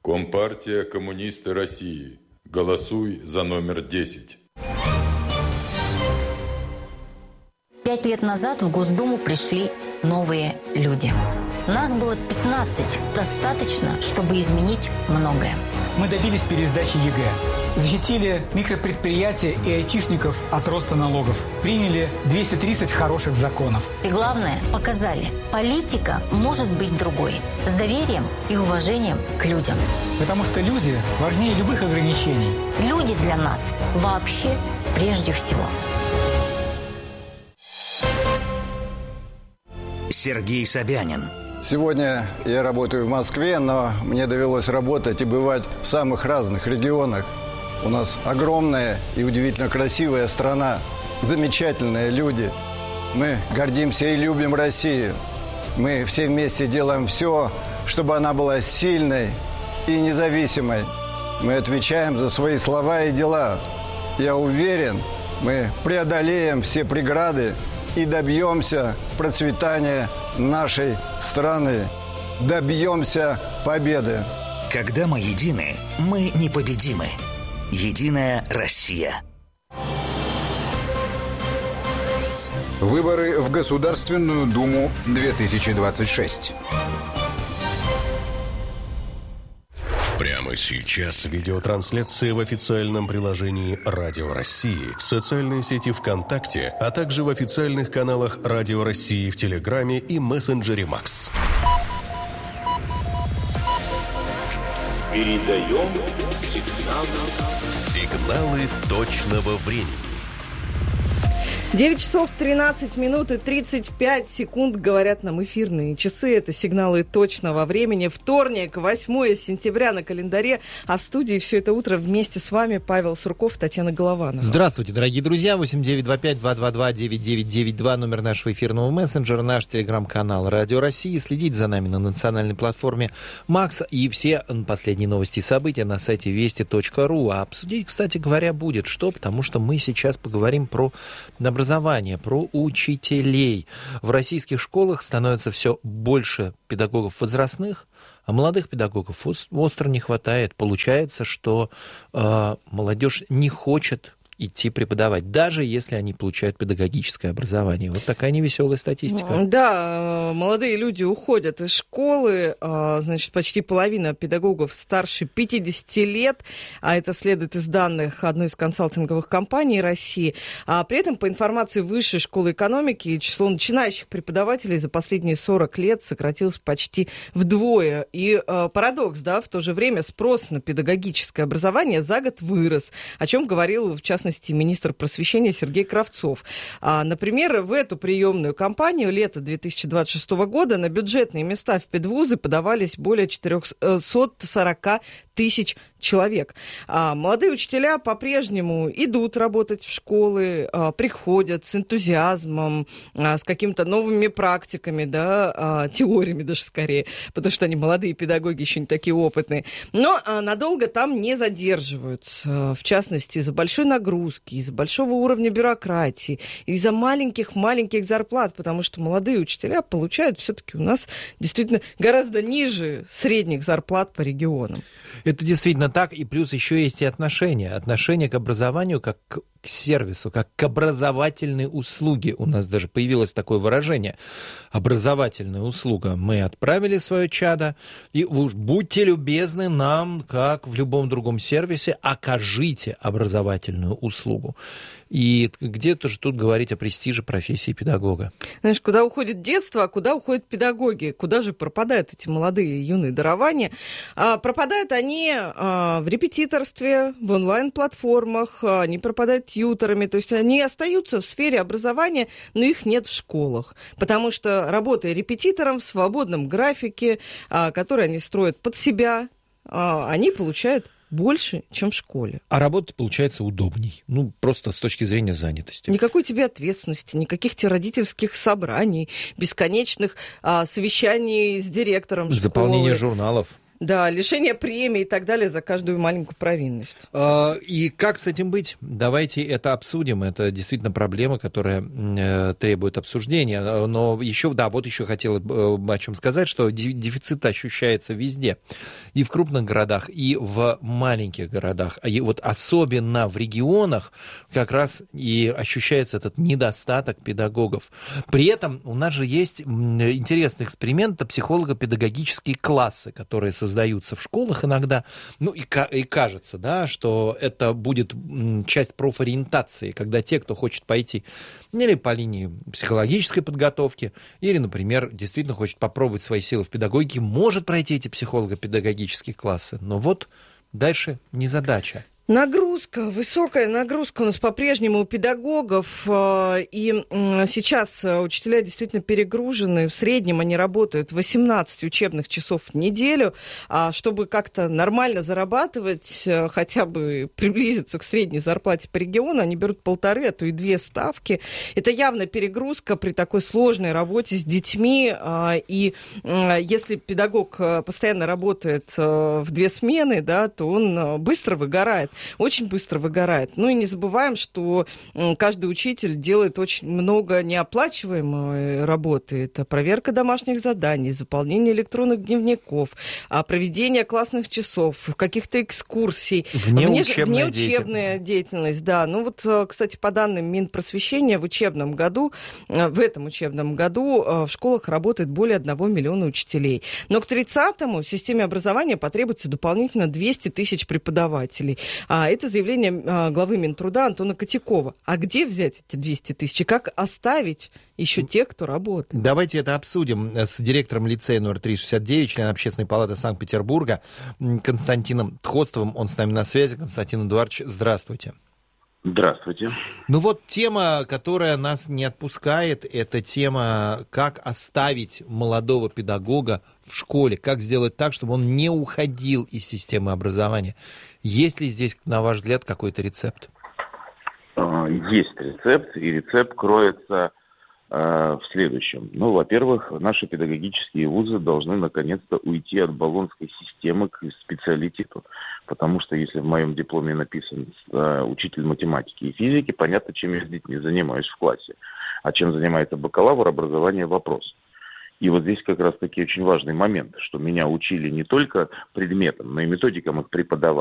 Компартия коммунисты России. Голосуй за номер 10. 5 лет назад в Госдуму пришли новые люди. Нас было 15. Достаточно, чтобы изменить многое. Мы добились пересдачи ЕГЭ. Защитили микропредприятия и айтишников от роста налогов. Приняли 230 хороших законов. И главное, показали, политика может быть другой. С доверием и уважением к людям. Потому что люди важнее любых ограничений. Люди для нас вообще прежде всего. Сергей Собянин. Сегодня я работаю в Москве, но мне довелось работать и бывать в самых разных регионах. У нас огромная и удивительно красивая страна, замечательные люди. Мы гордимся и любим Россию. Мы все вместе делаем все, чтобы она была сильной и независимой. Мы отвечаем за свои слова и дела. Я уверен, мы преодолеем все преграды и добьемся процветания нашей страны. Добьемся победы. Когда мы едины, мы непобедимы. Единая Россия. Выборы в Государственную Думу 2026. Прямо сейчас видеотрансляция в официальном приложении «Радио России», в социальной сети ВКонтакте, а также в официальных каналах «Радио России» в Телеграме и мессенджере «Макс». Передаем сигналы точного времени. 9 часов 13 минут и 35 секунд, говорят нам эфирные часы. Это сигналы точного времени. Вторник, 8 сентября на календаре. А в студии все это утро вместе с вами Павел Сурков, Татьяна Голованова. Здравствуйте, дорогие друзья. 8925-222-9992, номер нашего эфирного мессенджера, наш телеграм-канал «Радио России». Следите за нами на национальной платформе «Макс» и все последние новости и события на сайте вести.ру. А обсудить, кстати говоря, будет что, потому что мы сейчас поговорим про образование, про учителей. В российских школах становится все больше педагогов возрастных, а молодых педагогов остро не хватает. Получается, что молодежь не хочет идти преподавать, даже если они получают педагогическое образование. Вот такая невеселая статистика. Да, молодые люди уходят из школы, значит, почти половина педагогов старше 50 лет, а это следует из данных одной из консалтинговых компаний России. А при этом, по информации Высшей школы экономики, число начинающих преподавателей за последние 40 лет сократилось почти вдвое. И парадокс, да, в то же время спрос на педагогическое образование за год вырос, о чем говорил, в частности, министр просвещения Сергей Кравцов. Например, в эту приемную кампанию лета 2026 года на бюджетные места в педвузы подавались более 440 тысяч человек. Молодые учителя по-прежнему идут работать в школы, приходят с энтузиазмом, с какими-то новыми практиками, да, теориями даже скорее, потому что они молодые педагоги, еще не такие опытные. Но надолго там не задерживаются. В частности, из-за большой нагрузки, из-за большого уровня бюрократии, из-за маленьких зарплат, потому что молодые учителя получают все-таки у нас действительно гораздо ниже средних зарплат по регионам. Это действительно так, и плюс еще есть и отношение к образованию как к сервису, как к образовательной услуге. У нас даже появилось такое выражение – образовательная услуга. Мы отправили свое чадо, и вы будьте любезны нам, как в любом другом сервисе, окажите образовательную услугу. И где-то же тут говорить о престиже профессии педагога. Знаешь, куда уходит детство, а куда уходят педагоги? Куда же пропадают эти молодые юные дарования? Пропадают они в репетиторстве, в онлайн-платформах, они пропадают тьюторами, то есть они остаются в сфере образования, но их нет в школах, потому что, работая репетитором в свободном графике, который они строят под себя, они получают больше, чем в школе. А работа получается удобней. Ну, просто с точки зрения занятости. Никакой тебе ответственности, никаких тебе родительских собраний, бесконечных совещаний с директором школы. Заполнение журналов. Да, лишение премии и так далее за каждую маленькую провинность. И как с этим быть? Давайте это обсудим. Это действительно проблема, которая требует обсуждения. Но еще, да, вот еще хотела о чем сказать, что дефицит ощущается везде. И в крупных городах, и в маленьких городах. И вот особенно в регионах как раз и ощущается этот недостаток педагогов. При этом у нас же есть интересный эксперимент, это психолого-педагогические классы, которые создаются в школах иногда. Ну и кажется, да, что это будет часть профориентации, когда те, кто хочет пойти или по линии психологической подготовки, или, например, действительно хочет попробовать свои силы в педагогике, может пройти эти психолого-педагогические классы. Но вот дальше незадача. Нагрузка, высокая нагрузка у нас по-прежнему у педагогов, и сейчас учителя действительно перегружены, в среднем они работают 18 учебных часов в неделю, а чтобы как-то нормально зарабатывать, хотя бы приблизиться к средней зарплате по региону, они берут 1,5, а то и 2 ставки. Это явно перегрузка при такой сложной работе с детьми, и если педагог постоянно работает в 2 смены, да, то он быстро выгорает. Очень быстро выгорает. Ну и не забываем, что каждый учитель делает очень много неоплачиваемой работы. Это проверка домашних заданий, заполнение электронных дневников, проведение классных часов, каких-то экскурсий. Внеучебная деятельность, да. Ну вот, кстати, по данным Минпросвещения, в этом учебном году в школах работает более 1 миллиона учителей. Но к 30-му в системе образования потребуется дополнительно 200 тысяч преподавателей. Это заявление главы Минтруда Антона Котякова. А где взять эти 200 тысяч? И как оставить еще тех, кто работает? Давайте это обсудим с директором лицея номер 369, членом Общественной палаты Санкт-Петербурга Константином Тхостовым. Он с нами на связи. Константин Эдуардович, здравствуйте. Здравствуйте. Ну вот тема, которая нас не отпускает, это тема, как оставить молодого педагога в школе, как сделать так, чтобы он не уходил из системы образования. Есть ли здесь, на ваш взгляд, какой-то рецепт? Есть рецепт, и рецепт кроется в следующем. Ну, во-первых, наши педагогические вузы должны наконец-то уйти от болонской системы к специалитету. Потому что если в моем дипломе написан учитель математики и физики, понятно, чем я с детьми занимаюсь в классе. А чем занимается бакалавр, образование — вопрос. И вот здесь как раз-таки очень важный момент, что меня учили не только предметам, но и методикам их преподавания.